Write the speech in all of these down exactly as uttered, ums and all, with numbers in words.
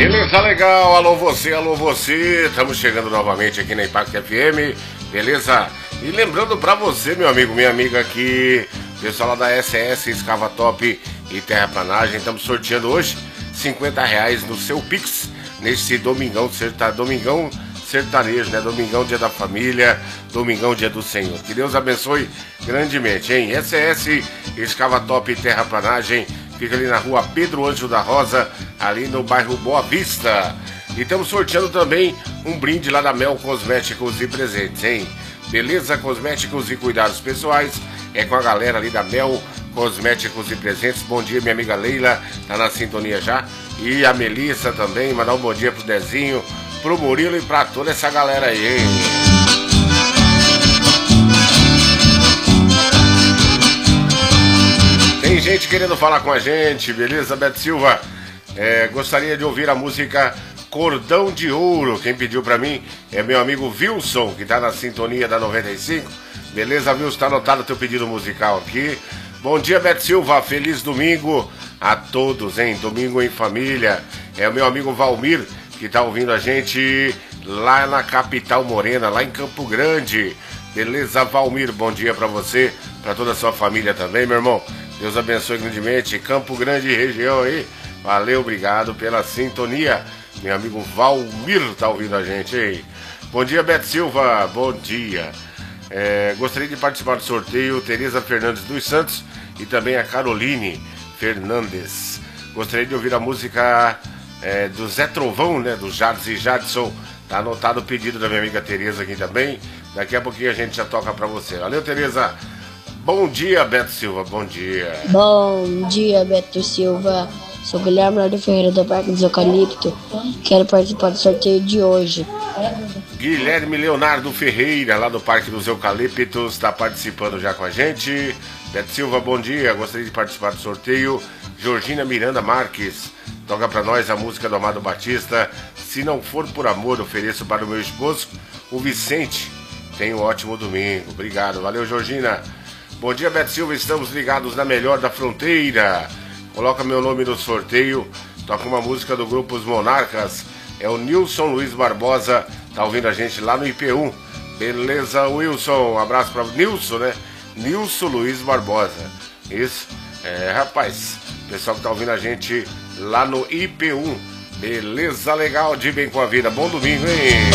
Beleza, legal, alô você, alô você, estamos chegando novamente aqui na Impact F M, beleza? E lembrando pra você, meu amigo, minha amiga aqui, pessoal lá da S S Escava Top e Terraplanagem, estamos sorteando hoje cinquenta reais no seu Pix, nesse domingão, serta, domingão sertanejo, né? Domingão, dia da família, domingão, dia do Senhor. Que Deus abençoe grandemente, hein? S S Escava Top e Terraplanagem, fica ali na rua Pedro Ângelo da Rosa, ali no bairro Boa Vista. E estamos sorteando também um brinde lá da Mel Cosméticos e Presentes, hein? Beleza? Cosméticos e cuidados pessoais. É com a galera ali da Mel Cosméticos e Presentes. Bom dia, minha amiga Leila, tá na sintonia já. E a Melissa também, mandar um bom dia pro Dezinho, pro Murilo e pra toda essa galera aí, hein? Tem gente querendo falar com a gente, beleza, Beto Silva? É, gostaria de ouvir a música Cordão de Ouro. Quem pediu pra mim é meu amigo Wilson, que tá na sintonia da noventa e cinco. Beleza, Wilson? Tá anotado o teu pedido musical aqui. Bom dia, Beto Silva. Feliz domingo a todos, hein? Domingo em família. É o meu amigo Valmir, que tá ouvindo a gente lá na capital morena, lá em Campo Grande. Beleza, Valmir? Bom dia pra você, pra toda a sua família também, meu irmão. Deus abençoe grandemente. Campo Grande e região aí. Valeu, obrigado pela sintonia. Meu amigo Valmir tá ouvindo a gente, hein? Bom dia, Beto Silva. Bom dia. É, gostaria de participar do sorteio. Tereza Fernandes dos Santos e também a Caroline Fernandes. Gostaria de ouvir a música é, do Zé Trovão, né? Do Jardim e Jadson. Tá anotado o pedido da minha amiga Tereza aqui também. Daqui a pouquinho a gente já toca pra você. Valeu, Tereza. Bom dia, Beto Silva, bom dia. Bom dia, Beto Silva. Sou Guilherme Leonardo Ferreira do Parque dos Eucalipto. Quero participar do sorteio de hoje. Guilherme Leonardo Ferreira, lá do Parque dos Eucaliptos, está participando já com a gente. Beto Silva, bom dia. Gostaria de participar do sorteio. Georgina Miranda Marques, toca pra nós a música do Amado Batista. Se não for por amor, ofereço para o meu esposo, o Vicente. Tenha um ótimo domingo. Obrigado, valeu, Georgina. Bom dia, Beto Silva, estamos ligados na melhor da fronteira. Coloca meu nome no sorteio. Toca uma música do grupo Os Monarcas. É o Nilson Luiz Barbosa, tá ouvindo a gente lá no I P um. Beleza, Wilson? Um abraço para Nilson, né? Nilson Luiz Barbosa. Isso, é, rapaz, pessoal que tá ouvindo a gente lá no I P um. Beleza, legal, de bem com a vida. Bom domingo, hein?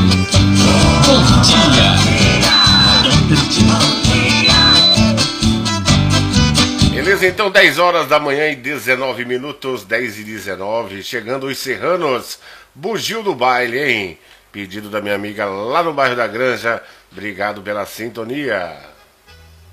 Bom dia. Beleza, então dez horas da manhã e dezenove minutos, dez e dezenove, chegando os serranos, bugio do baile, hein? Pedido da minha amiga lá no bairro da Granja, obrigado pela sintonia.